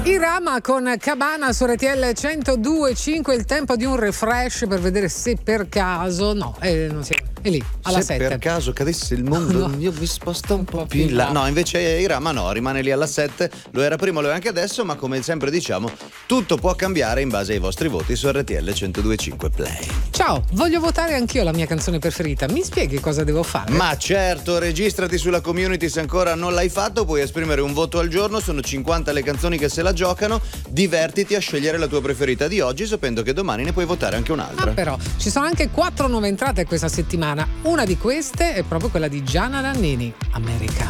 Irama con Cabana su RTL 102.5, il tempo di un refresh per vedere se per caso non si è lì alla 7. Se per caso cadesse il mondo, io mi sposto un po' più in là. No, invece Irama rimane lì alla 7, lo era prima, lo è anche adesso, ma come sempre diciamo, tutto può cambiare in base ai vostri voti su RTL 102.5 Play. Ciao, voglio votare anch'io la mia canzone preferita, mi spieghi cosa devo fare? Ma certo, registrati sulla community se ancora non l'hai fatto, puoi esprimere un voto al giorno, sono 50 le canzoni che se la giocano, divertiti a scegliere la tua preferita di oggi, sapendo che domani ne puoi votare anche un'altra. Però ci sono anche 4 nuove entrate questa settimana, una di queste è proprio quella di Gianna Nannini, America.